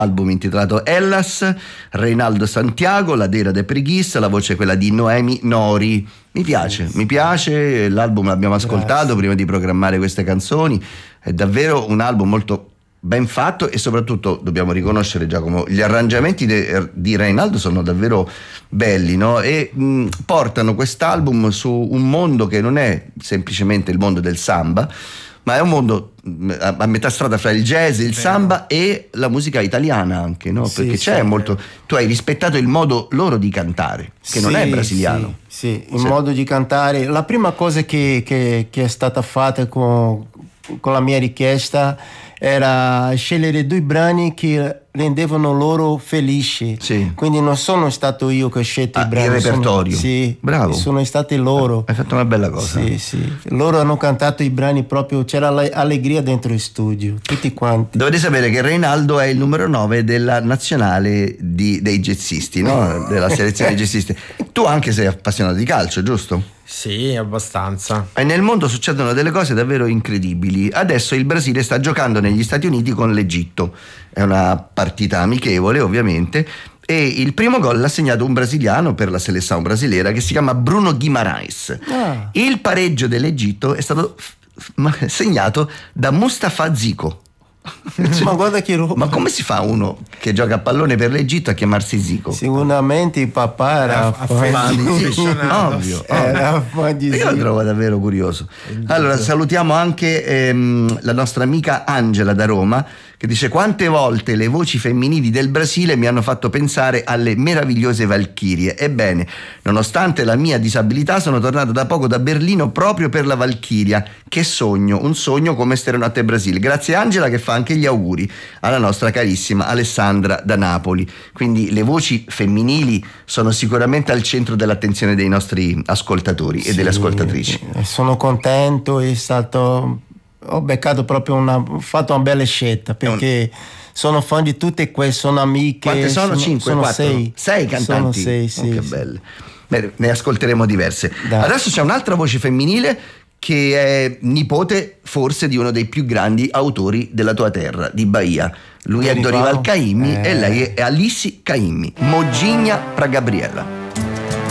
album intitolato Hellas, Reinaldo Santiago, la Dera de Preghis, la voce è quella di Noemi Nori. Mi piace, l'album l'abbiamo ascoltato prima di programmare queste canzoni, è davvero un album molto ben fatto e soprattutto dobbiamo riconoscere, Giacomo, gli arrangiamenti di Reinaldo sono davvero belli, no? E portano quest'album su un mondo che non è semplicemente il mondo del samba, ma è un mondo a metà strada fra il jazz, il samba e la musica italiana anche, no? Perché c'è molto. Tu hai rispettato il modo loro di cantare, che non è brasiliano. Sì, il modo di cantare. La prima cosa che è stata fatta con la mia richiesta era scegliere 2 brani che rendevano loro felici. Sì. Quindi non sono stato io che ho scelto i brani. Il repertorio. Bravo. Sono stati loro. Hai fatto una bella cosa. Sì. Loro hanno cantato i brani proprio, c'era allegria dentro il studio, tutti quanti. Dovete sapere che Reinaldo è il numero 9 della nazionale dei jazzisti, no? Della selezione dei jazzisti. Tu anche sei appassionato di calcio, giusto? Sì, abbastanza. E nel mondo succedono delle cose davvero incredibili. Adesso il Brasile sta giocando negli Stati Uniti con l'Egitto. È una partita amichevole, ovviamente, e il primo gol l'ha segnato un brasiliano per la selezione brasileira che si chiama Bruno Guimarães. Il pareggio dell'Egitto è stato segnato da Mustafa Zico. Ma guarda che roba. Ma come si fa uno che gioca a pallone per l'Egitto a chiamarsi Zico? Sicuramente il papà era ovvio. Io lo trovo davvero curioso. Allora salutiamo anche la nostra amica Angela da Roma, che dice: quante volte le voci femminili del Brasile mi hanno fatto pensare alle meravigliose Valchirie. Ebbene, nonostante la mia disabilità, sono tornato da poco da Berlino proprio per la Valchiria. Che sogno, un sogno come Stereonotte Brasile. Grazie Angela, che fa anche gli auguri alla nostra carissima Alessandra da Napoli. Quindi le voci femminili sono sicuramente al centro dell'attenzione dei nostri ascoltatori e delle ascoltatrici. Sono contento, è stato... Ho beccato proprio ho fatto una bella scelta, perché sono fan di tutte queste, sono amiche. Quante sono? 5, 4? 6 cantanti? Sono 6, sì. Che belle. Bene, ne ascolteremo diverse. Dai. Adesso c'è un'altra voce femminile che è nipote forse di uno dei più grandi autori della tua terra, di Bahia. Lui è Dorival Caymmi e lei è Alice Caymmi. Moginha pra Gabriela.